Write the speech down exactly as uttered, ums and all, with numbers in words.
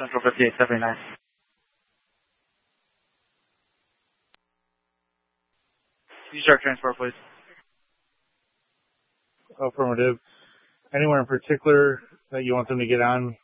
Central fifty-eight seventy-nine. U-Shark transport, please. Affirmative. Anywhere in particular that you want them to get on